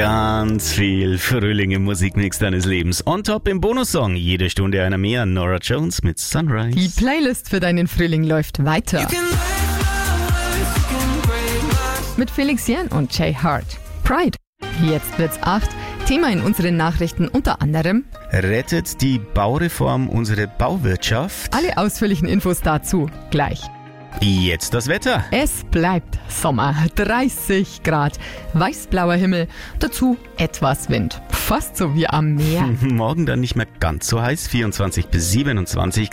Ganz viel Frühling im Musikmix deines Lebens. On top im Bonussong. Jede Stunde einer mehr. Nora Jones mit Sunrise. Die Playlist für deinen Frühling läuft weiter. Mit Felix Jan und Jay Hart. Pride. Jetzt wird's 8. Thema in unseren Nachrichten unter anderem: Rettet die Baureform unsere Bauwirtschaft? Alle ausführlichen Infos dazu gleich. Jetzt das Wetter. Es bleibt Sommer, 30 Grad, weißblauer Himmel, dazu etwas Wind, fast so wie am Meer. Morgen dann nicht mehr ganz so heiß, 24 bis 27